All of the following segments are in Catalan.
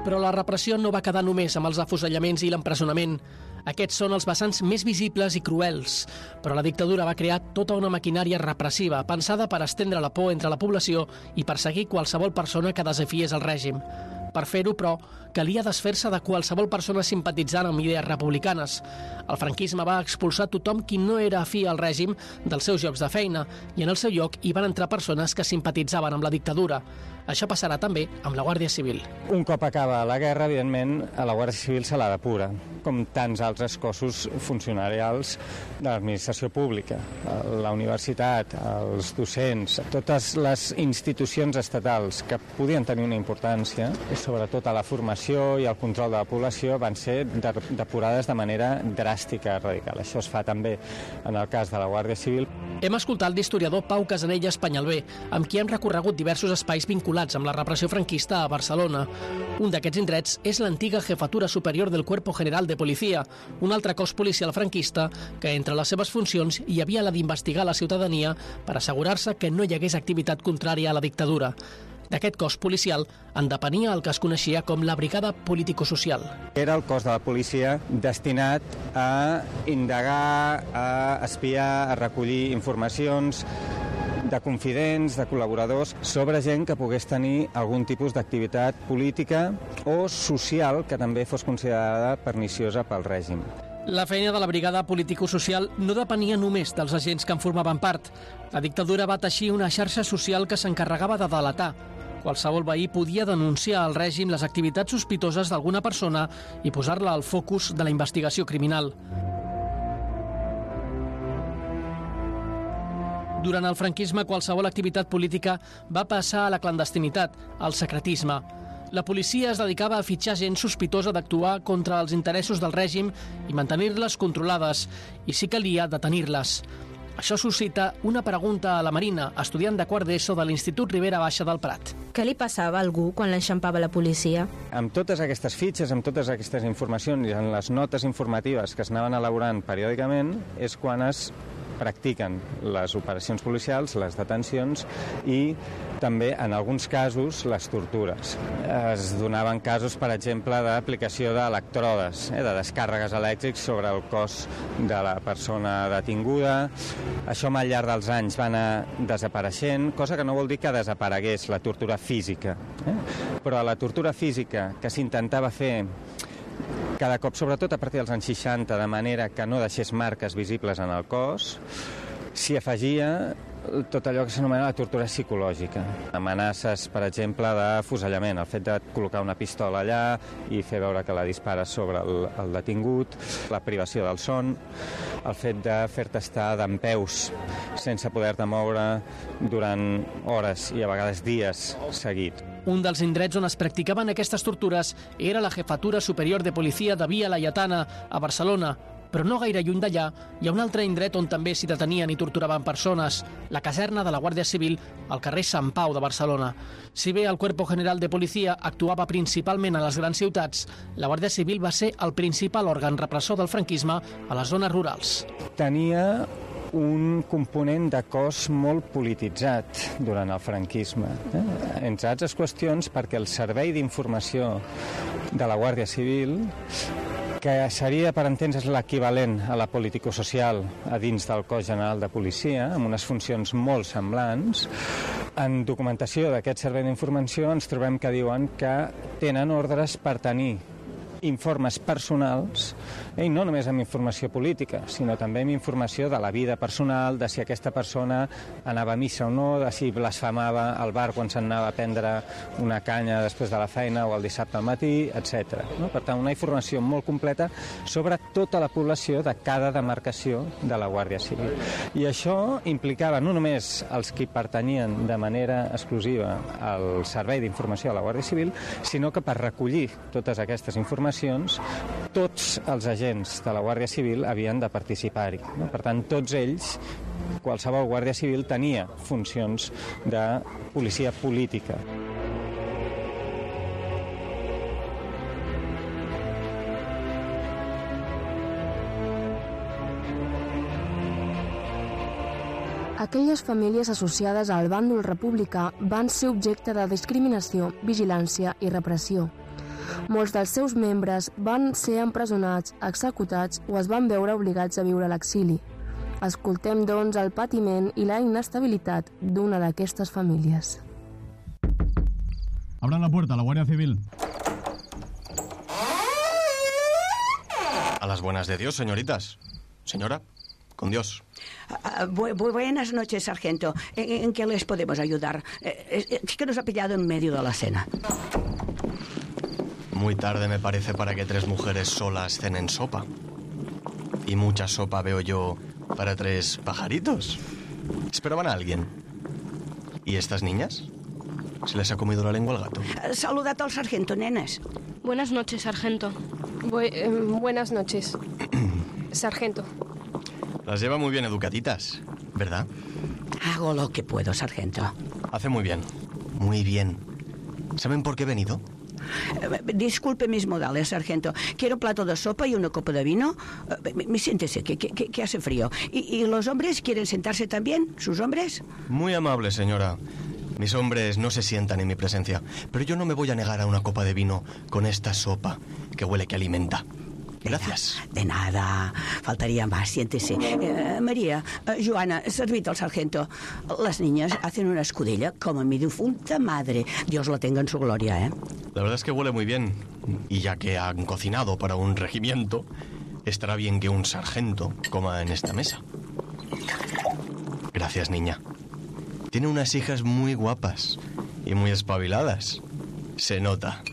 Però la repressió no va quedar només amb els afusellaments i l'empresonament. Aquests són els vessants més visibles i cruels, però la dictadura va crear tota una maquinària repressiva pensada per estendre la por entre la població i perseguir qualsevol persona que desafiés el règim. Per fer-ho, però, calia desfer-se de qualsevol persona simpatitzant amb idees republicanes. El franquisme va expulsar tothom qui no era afí al règim dels seus llocs de feina i en el seu lloc hi van entrar persones que simpatitzaven amb la dictadura. Això passarà també amb la Guàrdia Civil. Un cop acaba la guerra, evidentment, a la Guàrdia Civil se la depura, com tants altres cossos funcionarials de l'administració pública. La universitat, els docents, totes les institucions estatals que podien tenir una importància, sobretot a la formació i al control de la població, van ser depurades de manera dràstica, radical. Això es fa també en el cas de la Guàrdia Civil. Hem escoltat l'historiador Pau Casanellas Penyalbé, amb qui hem recorregut diversos espais vinculats amb la repressió franquista a Barcelona. Un d'aquests indrets és l'antiga Jefatura Superior del Cuerpo General de Policía, un altre cos policial franquista que entre les seves funcions hi havia la d'investigar la ciutadania per assegurar-se que no hi hagués activitat contrària a la dictadura. D'aquest cos policial en depenia el que es coneixia com la Brigada Político-Social. Era el cos de la policia destinat a indagar, a espiar, a recollir informacions de confidents, de col·laboradors, sobre gent que pogués tenir algun tipus d'activitat política o social que també fos considerada perniciosa pel règim. La feina de la Brigada Político-Social no depenia només dels agents que en formaven part. La dictadura va teixir una xarxa social que s'encarregava de delatar. Qualsevol veí podia denunciar al règim les activitats sospitoses d'alguna persona i posar-la al focus de la investigació criminal. Durant el franquisme, qualsevol activitat política va passar a la clandestinitat, al secretisme. La policia es dedicava a fitxar gent sospitosa d'actuar contra els interessos del règim i mantenir-les controlades, i si calia, detenir-les. Això suscita una pregunta a la Marina, estudiant de quart d'ESO de l'Institut Ribera Baixa del Prat. Què li passava a algú quan l'enxampava la policia? Amb totes aquestes fitxes, amb totes aquestes informacions i en les notes informatives que es anaven elaborant periòdicament, és quan es practiquen les operacions policials, les detencions i també, en alguns casos, les tortures. Es donaven casos, per exemple, d'aplicació d'electrodes, de descàrregues elèctrics sobre el cos de la persona detinguda. Això al llarg dels anys va anar desapareixent, cosa que no vol dir que desaparegués la tortura física. Però la tortura física que s'intentava fer cada cop, sobretot a partir dels anys 60, de manera que no deixés marques visibles en el cos, s'hi afegia tot allò que s'anomena la tortura psicològica. Amenaces, per exemple, d'afusellament, el fet de col·locar una pistola allà i fer veure que la dispares sobre el detingut, la privació del son, el fet de fer-te estar dempeus sense poder-te moure durant hores i a vegades dies seguit. Un dels indrets on es practicaven aquestes tortures era la Jefatura Superior de Policía de Via Laietana, a Barcelona. Però no gaire lluny d'allà hi ha un altre indret on també s'hi detenien i torturaven persones, la caserna de la Guàrdia Civil al carrer Sant Pau de Barcelona. Si bé el Cuerpo General de Policía actuava principalment a les grans ciutats, la Guàrdia Civil va ser el principal òrgan repressor del franquisme a les zones rurals. Tenia un component de cos molt polititzat durant el franquisme. Entre altres qüestions perquè el servei d'informació de la Guàrdia Civil, que seria, per entendre's, l'equivalent a la político-social a dins del cos general de policia, amb unes funcions molt semblants. En documentació d'aquest servei d'informació ens trobem que diuen que tenen ordres per tenir informes personals, i no només amb informació política, sinó també amb informació de la vida personal, de si aquesta persona anava a missa o no, de si blasfemava al bar quan se'n anava a prendre una canya després de la feina o el dissabte al matí, etc. Per tant, una informació molt completa sobre tota la població de cada demarcació de la Guàrdia Civil. I això implicava no només els que pertanyien de manera exclusiva al servei d'informació de la Guàrdia Civil, sinó que per recollir totes aquestes informacions tots els agents de la Guàrdia Civil havien de participar-hi. Per tant, tots ells, qualsevol guàrdia civil tenia funcions de policia política. Aquelles famílies associades al bàndol republicà van ser objecte de discriminació, vigilància i repressió. Molts dels seus membres van ser empresonats, executats o es van veure obligats a viure a l'exili. Escoltem, doncs, el patiment i la inestabilitat d'una d'aquestes famílies. Abran la puerta, la Guardia Civil. A las buenas de Dios, señoritas. Señora, con Dios. Buenas noches, sargento. ¿En qué les podemos ayudar? Es que nos ha pillado en medio de la cena. Muy tarde me parece para que 3 mujeres solas cenen sopa. Y mucha sopa veo yo para 3 pajaritos. ¿Esperaban a alguien? ¿Y estas niñas? ¿Se les ha comido la lengua al gato? Saludad al sargento, nenes. Buenas noches, sargento. Buenas noches, sargento. Las lleva muy bien educaditas, ¿verdad? Hago lo que puedo, sargento. Hace muy bien, muy bien. ¿Saben por qué he venido? Disculpe mis modales, sargento. Quiero un plato de sopa y una copa de vino. Siéntese, que hace frío. ¿Y los hombres quieren sentarse también? ¿Sus hombres? Muy amable, señora. Mis hombres no se sientan en mi presencia, pero yo no me voy a negar a una copa de vino con esta sopa que huele que alimenta. Gracias. De nada. Faltaría más. Siéntese. María, Joana, servid al sargento. Las niñas hacen una escudella como mi difunta madre. Dios la tenga en su gloria, ¿eh? La verdad es que huele muy bien. Y ya que han cocinado para un regimiento, estará bien que un sargento coma en esta mesa. Gracias, niña. Tiene unas hijas muy guapas y muy espabiladas. Se nota.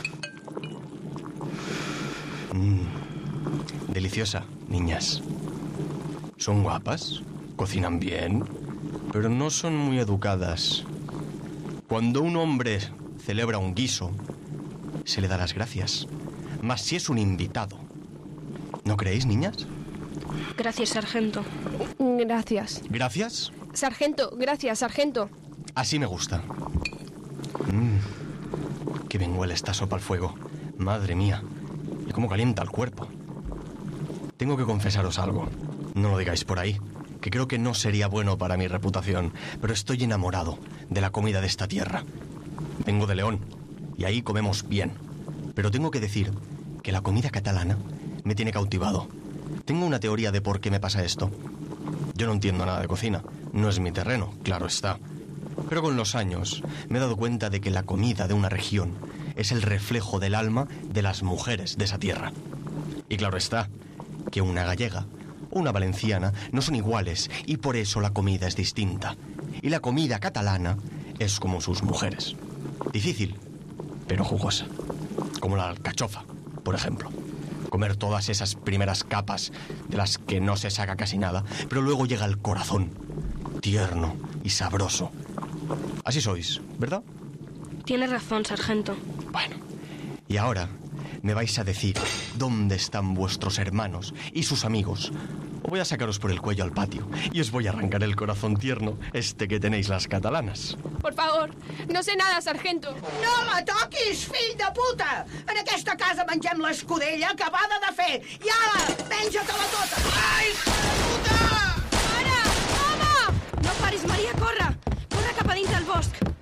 Deliciosa, niñas. Son guapas, cocinan bien, pero no son muy educadas. Cuando un hombre celebra un guiso, se le da las gracias. Mas si es un invitado. ¿No creéis, niñas? Gracias, sargento. Gracias. ¿Gracias? Sargento, gracias, sargento. Así me gusta. Qué bien huele esta sopa al fuego. Madre mía. Y cómo calienta el cuerpo. Tengo que confesaros algo. No lo digáis por ahí, que creo que no sería bueno para mi reputación, pero estoy enamorado de la comida de esta tierra. Vengo de León, y ahí comemos bien. Pero tengo que decir que la comida catalana me tiene cautivado. Tengo una teoría de por qué me pasa esto. Yo no entiendo nada de cocina, no es mi terreno, claro está. Pero con los años me he dado cuenta de que la comida de una región es el reflejo del alma de las mujeres de esa tierra. Y claro está que una gallega o una valenciana no son iguales y por eso la comida es distinta. Y la comida catalana es como sus mujeres. Difícil, pero jugosa. Como la alcachofa, por ejemplo. Comer todas esas primeras capas de las que no se saca casi nada, pero luego llega el corazón, tierno y sabroso. Así sois, ¿verdad? Tiene razón, sargento. Bueno, y ahora me vais a decir dónde están vuestros hermanos y sus amigos. O voy a sacaros por el cuello al patio y os voy a arrancar el corazón tierno que tenéis las catalanas. Por favor, no sé nada, sargento. No la toquis, fill de puta! En aquesta casa mengem l'escudella acabada de fer. I ara, menja-te-la tota! Ai, puta! Ara! Home! No paris, Maria, corre! Corre cap a dins del bosc.